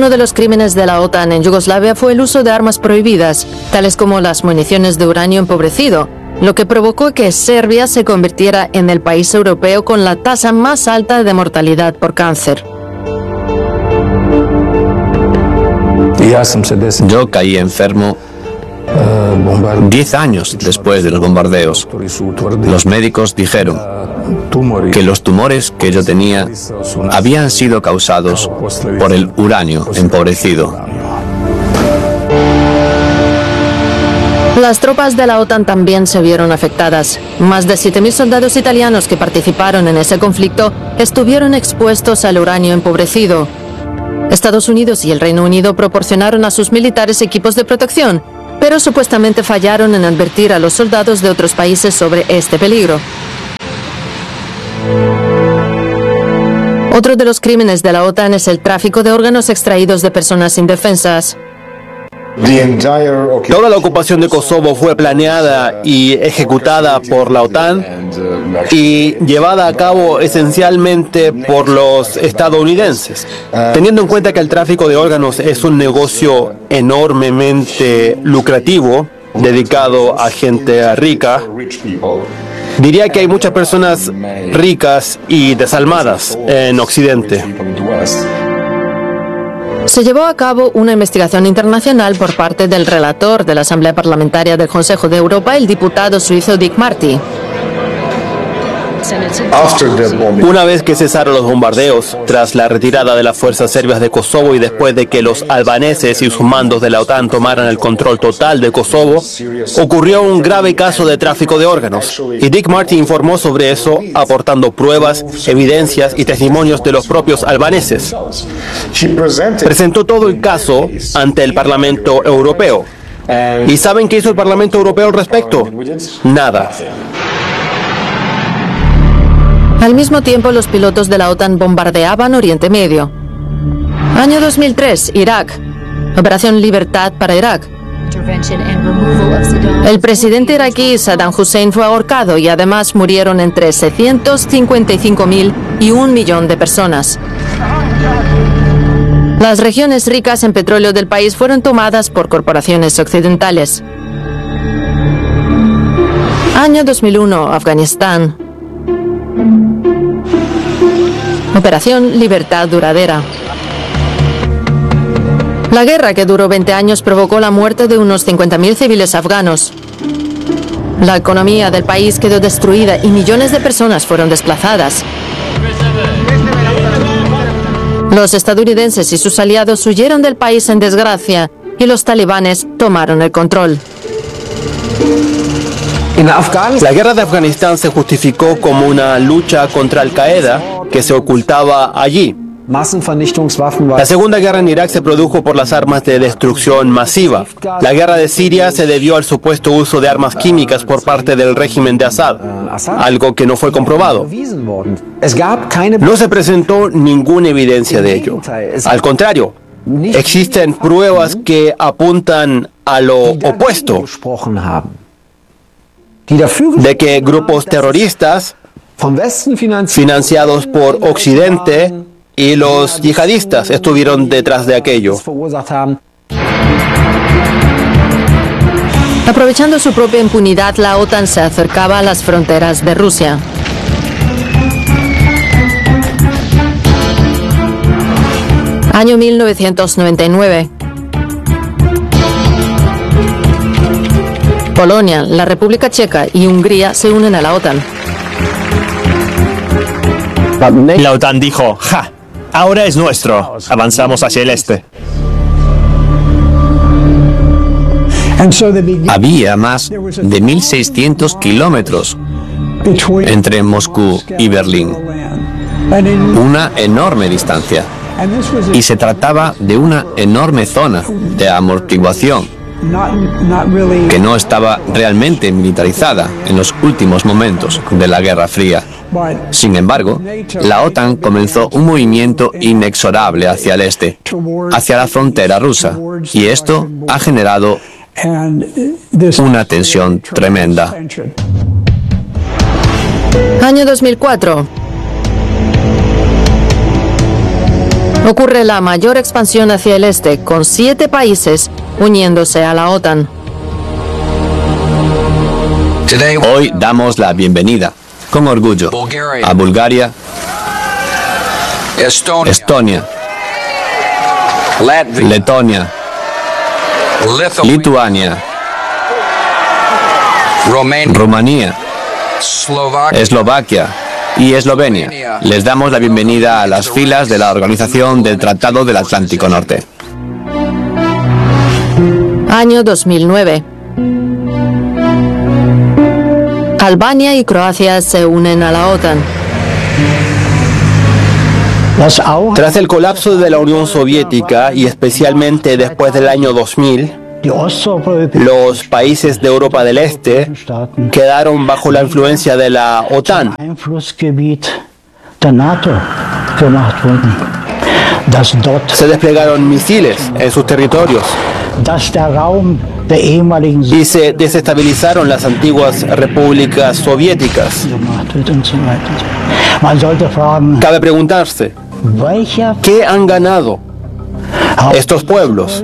Uno de los crímenes de la OTAN en Yugoslavia fue el uso de armas prohibidas, tales como las municiones de uranio empobrecido, lo que provocó que Serbia se convirtiera en el país europeo con la tasa más alta de mortalidad por cáncer. Yo caí enfermo 10 años después de los bombardeos. Los médicos dijeron que los tumores que yo tenía habían sido causados por el uranio empobrecido. Las tropas de la OTAN también se vieron afectadas. Más de 7.000 soldados italianos que participaron en ese conflicto estuvieron expuestos al uranio empobrecido. Estados Unidos y el Reino Unido proporcionaron a sus militares equipos de protección, pero supuestamente fallaron en advertir a los soldados de otros países sobre este peligro. Otro de los crímenes de la OTAN es el tráfico de órganos extraídos de personas indefensas. Toda la ocupación de Kosovo fue planeada y ejecutada por la OTAN y llevada a cabo esencialmente por los estadounidenses. Teniendo en cuenta que el tráfico de órganos es un negocio enormemente lucrativo, dedicado a gente rica, diría que hay muchas personas ricas y desalmadas en Occidente. Se llevó a cabo una investigación internacional por parte del relator de la Asamblea Parlamentaria del Consejo de Europa, el diputado suizo Dick Marty. Una vez que cesaron los bombardeos, tras la retirada de las fuerzas serbias de Kosovo y después de que los albaneses y sus mandos de la OTAN tomaran el control total de Kosovo, ocurrió un grave caso de tráfico de órganos. Y Dick Marty informó sobre eso, aportando pruebas, evidencias y testimonios de los propios albaneses. Presentó todo el caso ante el Parlamento Europeo. ¿Y saben qué hizo el Parlamento Europeo al respecto? Nada. Al mismo tiempo, los pilotos de la OTAN bombardeaban Oriente Medio. Año 2003, Irak. Operación Libertad para Irak. El presidente iraquí Saddam Hussein fue ahorcado y además murieron entre 755.000 y 1 millón de personas. Las regiones ricas en petróleo del país fueron tomadas por corporaciones occidentales. Año 2001, Afganistán. Operación Libertad Duradera. La guerra, que duró 20 años, provocó la muerte de unos 50.000 civiles afganos. La economía del país quedó destruida y millones de personas fueron desplazadas. Los estadounidenses y sus aliados huyeron del país en desgracia y los talibanes tomaron el control. La guerra de Afganistán se justificó como una lucha contra Al-Qaeda que se ocultaba allí. La segunda guerra en Irak se produjo por las armas de destrucción masiva. La guerra de Siria se debió al supuesto uso de armas químicas por parte del régimen de Assad, algo que no fue comprobado. No se presentó ninguna evidencia de ello. Al contrario, existen pruebas que apuntan a lo opuesto, de que grupos terroristas financiados por Occidente y los yihadistas estuvieron detrás de aquello. Aprovechando su propia impunidad, la OTAN se acercaba a las fronteras de Rusia. Año 1999. Polonia, la República Checa y Hungría se unen a la OTAN. La OTAN dijo, ¡ja! Ahora es nuestro. Avanzamos hacia el este. Había más de 1.600 kilómetros entre Moscú y Berlín. Una enorme distancia. Y se trataba de una enorme zona de amortiguación que no estaba realmente militarizada en los últimos momentos de la Guerra Fría. Sin embargo, la OTAN comenzó un movimiento inexorable hacia el este, hacia la frontera rusa, y esto ha generado una tensión tremenda. Año 2004. Ocurre la mayor expansión hacia el este, con 7 países uniéndose a la OTAN. Hoy damos la bienvenida, con orgullo, a Bulgaria, Estonia, Letonia, Lituania, Rumanía, Eslovaquia y Eslovenia. Les damos la bienvenida a las filas de la Organización del Tratado del Atlántico Norte. Año 2009. Albania y Croacia se unen a la OTAN. Tras el colapso de la Unión Soviética y especialmente después del año 2000, los países de Europa del Este quedaron bajo la influencia de la OTAN. Se desplegaron misiles en sus territorios y se desestabilizaron las antiguas repúblicas soviéticas. Cabe preguntarse, ¿qué han ganado estos pueblos,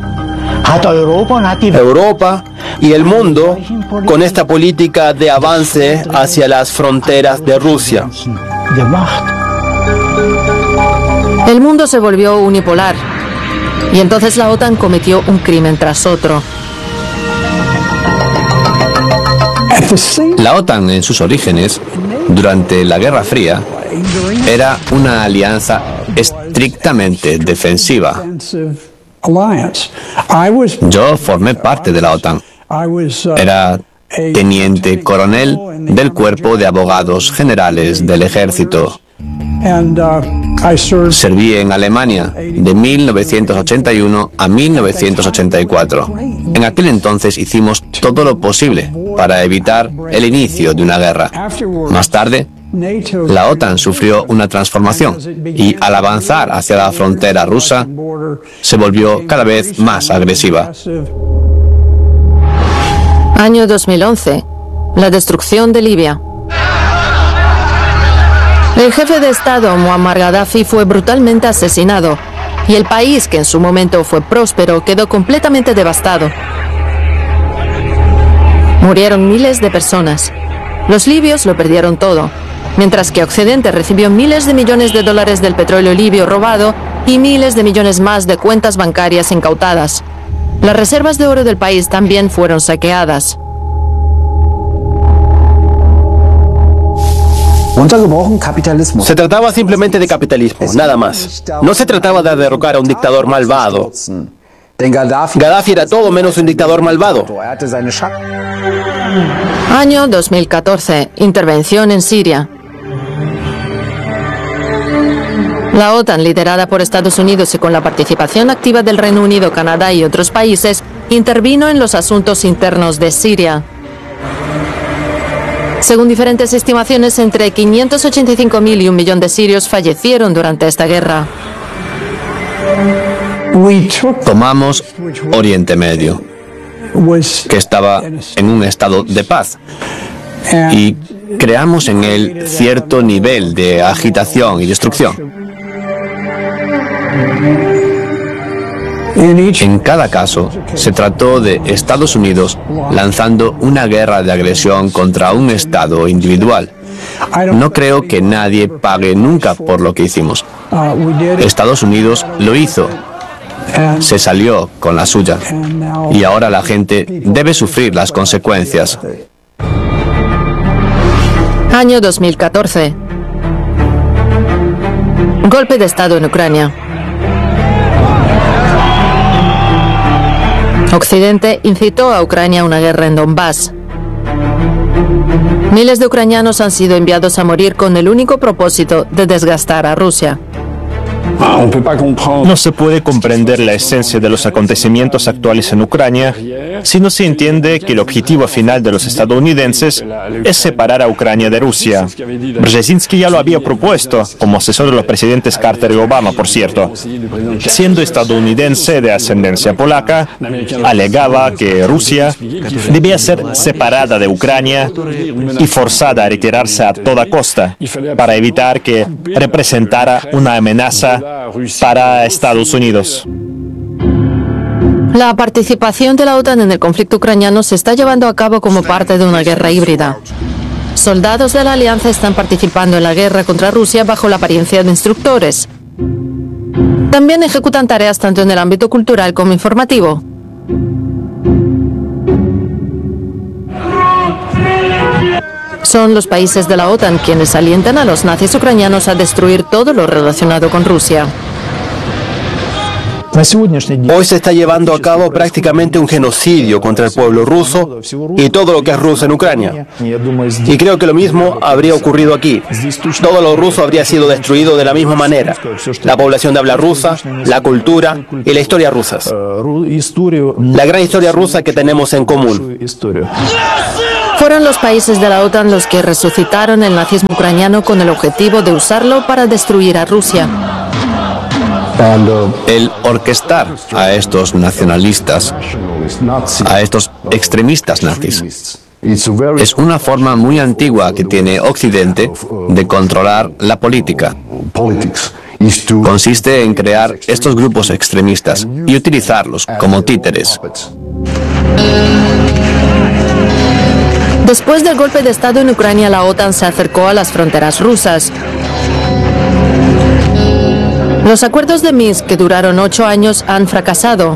Europa y el mundo, con esta política de avance hacia las fronteras de Rusia? El mundo se volvió unipolar y entonces la OTAN cometió un crimen tras otro. La OTAN, en sus orígenes, durante la Guerra Fría, era una alianza estrictamente defensiva. Yo formé parte de la OTAN. Era teniente coronel del Cuerpo de Abogados Generales del Ejército. Serví en Alemania de 1981 a 1984. En aquel entonces hicimos todo lo posible para evitar el inicio de una guerra. Más tarde, la OTAN sufrió una transformación y al avanzar hacia la frontera rusa, se volvió cada vez más agresiva. Año 2011. La destrucción de Libia. El jefe de Estado, Muammar Gaddafi, fue brutalmente asesinado y el país, que en su momento fue próspero, quedó completamente devastado. Murieron miles de personas. Los libios lo perdieron todo, mientras que Occidente recibió miles de millones de dólares del petróleo libio robado y miles de millones más de cuentas bancarias incautadas. Las reservas de oro del país también fueron saqueadas. Se trataba simplemente de capitalismo, nada más. No se trataba de derrocar a un dictador malvado. Gaddafi era todo menos un dictador malvado. Año 2014. Intervención en Siria. La OTAN, liderada por Estados Unidos y con la participación activa del Reino Unido, Canadá y otros países, intervino en los asuntos internos de Siria. Según diferentes estimaciones, entre 585.000 y 1 millón de sirios fallecieron durante esta guerra. Tomamos Oriente Medio, que estaba en un estado de paz, y creamos en él cierto nivel de agitación y destrucción. En cada caso, se trató de Estados Unidos lanzando una guerra de agresión contra un Estado individual. No creo que nadie pague nunca por lo que hicimos. Estados Unidos lo hizo. Se salió con la suya. Y ahora la gente debe sufrir las consecuencias. Año 2014. Golpe de Estado en Ucrania. Occidente incitó a Ucrania a una guerra en Donbass. Miles de ucranianos han sido enviados a morir con el único propósito de desgastar a Rusia. No se puede comprender la esencia de los acontecimientos actuales en Ucrania si no se entiende que el objetivo final de los estadounidenses es separar a Ucrania de Rusia. Brzezinski ya lo había propuesto, como asesor de los presidentes Carter y Obama, por cierto. Siendo estadounidense de ascendencia polaca, alegaba que Rusia debía ser separada de Ucrania y forzada a retirarse a toda costa para evitar que representara una amenaza para Estados Unidos. La participación de la OTAN en el conflicto ucraniano se está llevando a cabo como parte de una guerra híbrida. Soldados de la alianza están participando en la guerra contra Rusia bajo la apariencia de instructores. También ejecutan tareas tanto en el ámbito cultural como informativo. Son los países de la OTAN quienes alientan a los nazis ucranianos a destruir todo lo relacionado con Rusia. Hoy se está llevando a cabo prácticamente un genocidio contra el pueblo ruso y todo lo que es ruso en Ucrania. Y creo que lo mismo habría ocurrido aquí. Todo lo ruso habría sido destruido de la misma manera. La población de habla rusa, la cultura y la historia rusas. La gran historia rusa que tenemos en común. Fueron los países de la OTAN los que resucitaron el nazismo ucraniano con el objetivo de usarlo para destruir a Rusia. El orquestar a estos nacionalistas, a estos extremistas nazis, es una forma muy antigua que tiene Occidente de controlar la política. Consiste en crear estos grupos extremistas y utilizarlos como títeres. Después del golpe de Estado en Ucrania, la OTAN se acercó a las fronteras rusas. Los acuerdos de Minsk, que duraron 8 años, han fracasado.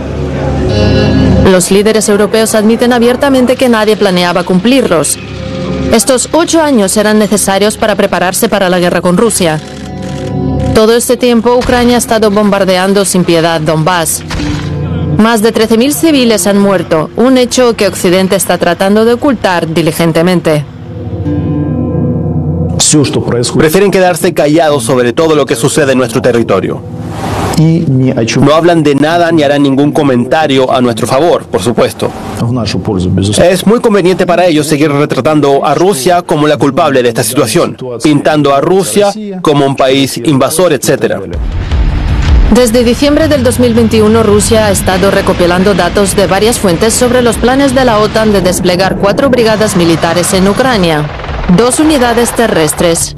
Los líderes europeos admiten abiertamente que nadie planeaba cumplirlos. Estos 8 años eran necesarios para prepararse para la guerra con Rusia. Todo este tiempo, Ucrania ha estado bombardeando sin piedad Donbass. Más de 13.000 civiles han muerto, un hecho que Occidente está tratando de ocultar diligentemente. Prefieren quedarse callados sobre todo lo que sucede en nuestro territorio. No hablan de nada ni harán ningún comentario a nuestro favor, por supuesto. Es muy conveniente para ellos seguir retratando a Rusia como la culpable de esta situación, pintando a Rusia como un país invasor, etc. Desde diciembre del 2021, Rusia ha estado recopilando datos de varias fuentes sobre los planes de la OTAN de desplegar 4 brigadas militares en Ucrania, 2 unidades terrestres,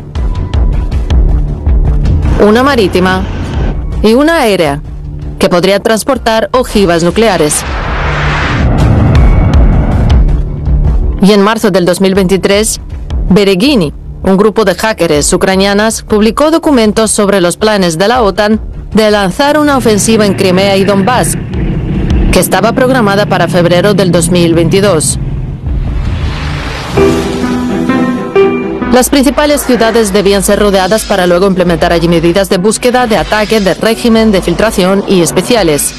una marítima y una aérea, que podría transportar ojivas nucleares. Y en marzo del 2023, Beregini, un grupo de hackers ucranianas, publicó documentos sobre los planes de la OTAN de lanzar una ofensiva en Crimea y Donbass, que estaba programada para febrero del 2022. Las principales ciudades debían ser rodeadas para luego implementar allí medidas de búsqueda, de ataque, de régimen, de filtración y especiales.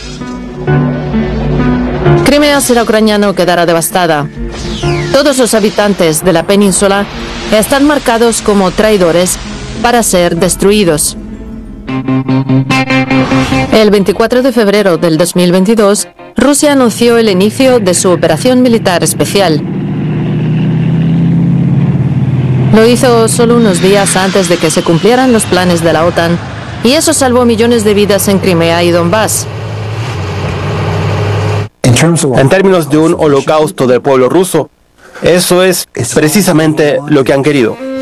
Crimea será ucraniana o quedará devastada. Todos los habitantes de la península están marcados como traidores para ser destruidos. El 24 de febrero del 2022, Rusia anunció el inicio de su operación militar especial. Lo hizo solo unos días antes de que se cumplieran los planes de la OTAN, y eso salvó millones de vidas en Crimea y Donbass. En términos de un holocausto del pueblo ruso, eso es precisamente lo que han querido.